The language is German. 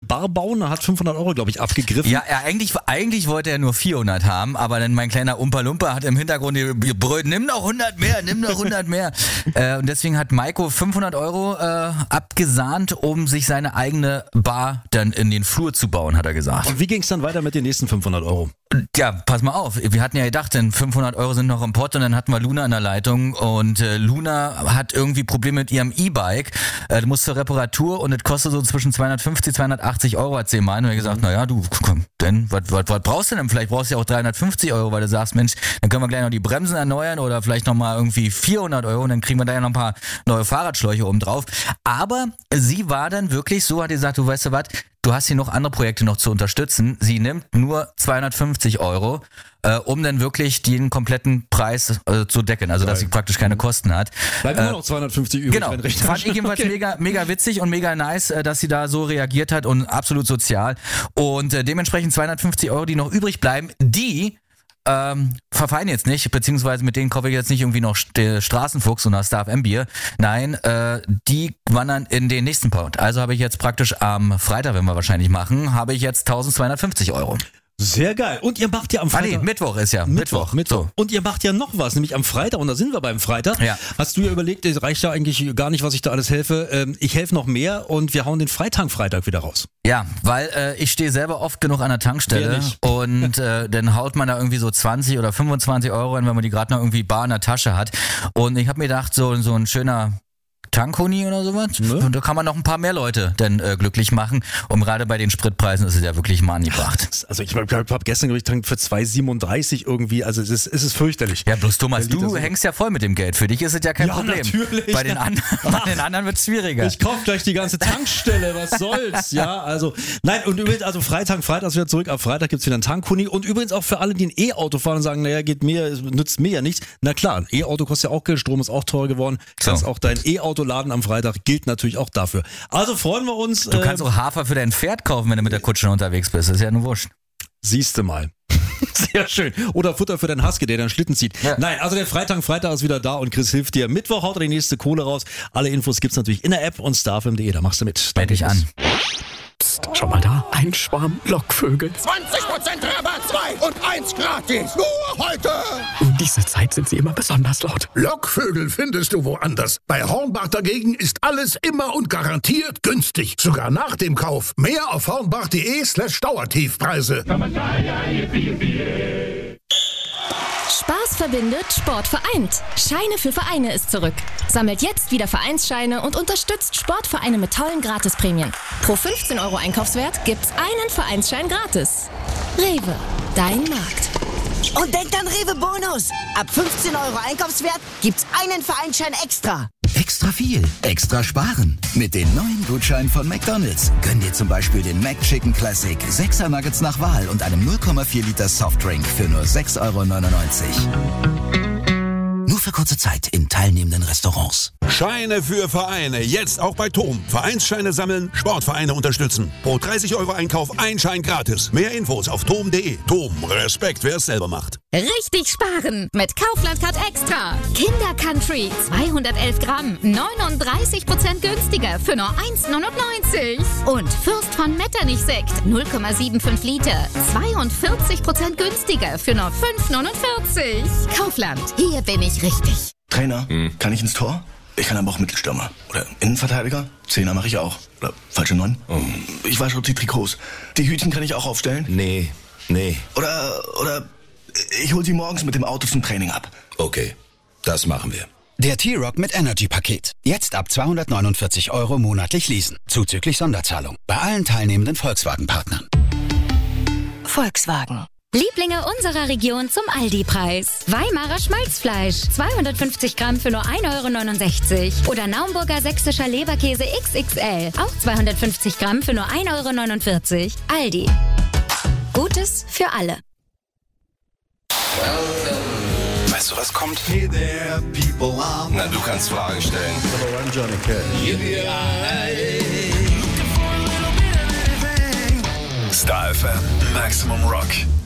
Bar bauen, er hat 500 Euro, glaube ich, abgegriffen. Ja, eigentlich wollte er nur 400 haben, aber dann mein kleiner Umpa-Lumpa hat im Hintergrund gebrüllt, nimm noch 100 mehr. Und deswegen hat Maiko 500 Euro abgesahnt, um sich seine eigene Bar dann in den Flur zu bauen, hat er gesagt. Und wie ging es dann weiter mit den nächsten 500 Euro? Ja, pass mal auf, wir hatten ja gedacht, denn 500 Euro sind noch im Pott und dann hatten wir Luna in der Leitung und Luna hat irgendwie Probleme mit ihrem E-Bike, muss zur Reparatur und es kostet so zwischen 250, 280 Euro, hat sie gemeint. Und wir gesagt, naja, du, komm, denn, was brauchst du denn? Vielleicht brauchst du ja auch 350 Euro, weil du sagst, Mensch, dann können wir gleich noch die Bremsen erneuern oder vielleicht nochmal irgendwie 400 Euro und dann kriegen wir da ja noch ein paar neue Fahrradschläuche oben drauf. Aber sie war dann wirklich so, hat gesagt, du weißt du was, du hast hier noch andere Projekte noch zu unterstützen. Sie nimmt nur 250 Euro, um dann wirklich den kompletten Preis zu decken. Also, dass sie praktisch keine Kosten hat. Bleibt nur noch 250 übrig. Genau, fand ich jedenfalls mega witzig und mega nice, dass sie da so reagiert hat und absolut sozial. Und dementsprechend 250 Euro, die noch übrig bleiben, die verfallen jetzt nicht, beziehungsweise mit denen kaufe ich jetzt nicht irgendwie noch Straßenfuchs oder Staff M-Bier. Nein, die wandern in den nächsten Punkt. Also habe ich jetzt praktisch am Freitag, wenn wir wahrscheinlich machen, habe ich jetzt 1250 Euro. Sehr geil. Und ihr macht ja am Freitag... Mittwoch ist ja. Mittwoch. So. Und ihr macht ja noch was, nämlich am Freitag. Und da sind wir beim Freitag. Ja. Hast du ja überlegt, es reicht ja eigentlich gar nicht, was ich da alles helfe. Ich helfe noch mehr und wir hauen den Freitag wieder raus. Ja, weil ich stehe selber oft genug an der Tankstelle und dann haut man da irgendwie so 20 oder 25 Euro hin, wenn man die gerade noch irgendwie bar in der Tasche hat. Und ich habe mir gedacht, so ein schöner Tankhuni oder sowas. Ne? Und da kann man noch ein paar mehr Leute dann glücklich machen. Und gerade bei den Spritpreisen ist es ja wirklich mal angebracht. Also ich habe gestern getankt für 2,37 irgendwie. Also es ist fürchterlich. Ja, bloß Thomas, du hängst ja voll mit dem Geld. Für dich ist es ja kein Problem. Natürlich. Bei den anderen wird es schwieriger. Ich kaufe gleich die ganze Tankstelle. Was soll's? Ja, also nein. Und übrigens, also Freitag ist wieder zurück. Ab Freitag gibt's wieder einen Tankhuni. Und übrigens auch für alle, die ein E-Auto fahren und sagen, naja, nützt mir ja nichts. Na klar, ein E-Auto kostet ja auch Geld. Strom ist auch teuer geworden. Kannst auch dein E-Auto laden am Freitag, gilt natürlich auch dafür. Also freuen wir uns. Du kannst auch Hafer für dein Pferd kaufen, wenn du mit der Kutsche unterwegs bist. Das ist ja nur wurscht. Siehste mal. Sehr schön. Oder Futter für deinen Husky, der dann Schlitten zieht. Ja. Nein, also der Freitag ist wieder da und Chris hilft dir. Mittwoch haut er die nächste Kohle raus. Alle Infos gibt's natürlich in der App und starfm.de. Da machst du mit. Meld dich an. Psst, schau mal da. Ein Schwarm Lockvögel. 20% Rabatt, 2 und 1 gratis. Nur heute. In dieser Zeit sind sie immer besonders laut. Lockvögel findest du woanders. Bei Hornbach dagegen ist alles immer und garantiert günstig. Sogar nach dem Kauf. Mehr auf hornbach.de/Dauertiefpreise. Spaß verbindet, Sport vereint. Scheine für Vereine ist zurück. Sammelt jetzt wieder Vereinsscheine und unterstützt Sportvereine mit tollen Gratisprämien. Pro 15 Euro Einkaufswert gibt's einen Vereinsschein gratis. Rewe, dein Markt. Und denkt an Rewe Bonus. Ab 15 Euro Einkaufswert gibt's einen Vereinsschein extra. Extra viel, extra sparen. Mit den neuen Gutscheinen von McDonald's. Gönn dir zum Beispiel den McChicken Classic, 6er Nuggets nach Wahl und einem 0,4 Liter Softdrink für nur 6,99 Euro. Nur für kurze Zeit in teilnehmenden Restaurants. Scheine für Vereine, jetzt auch bei TOM. Vereinsscheine sammeln, Sportvereine unterstützen. Pro 30 Euro Einkauf ein Schein gratis. Mehr Infos auf tom.de. TOM, Respekt, wer es selber macht. Richtig sparen mit Kaufland Card Extra. Kinder Country, 211 Gramm, 39% günstiger für nur 1,99. Und Fürst von Metternich Sekt, 0,75 Liter, 42% günstiger für nur 5,49. Kaufland, hier bin ich richtig. Trainer, kann ich ins Tor? Ich kann aber auch Mittelstürmer. Oder Innenverteidiger? Zehner mache ich auch. Oder falsche 9? Ich wasche die Trikots. Die Hütchen kann ich auch aufstellen? Nee. Oder ich hol sie morgens mit dem Auto zum Training ab. Okay, das machen wir. Der T-Rock mit Energy-Paket. Jetzt ab 249 Euro monatlich leasen. Zuzüglich Sonderzahlung. Bei allen teilnehmenden Volkswagen-Partnern. Volkswagen. Lieblinge unserer Region zum Aldi-Preis. Weimarer Schmalzfleisch, 250 Gramm für nur 1,69 Euro. Oder Naumburger sächsischer Leberkäse XXL, auch 250 Gramm für nur 1,49 Euro. Aldi. Gutes für alle. Weißt du, was kommt? Na, du kannst Fragen stellen. Star FM, Maximum Rock.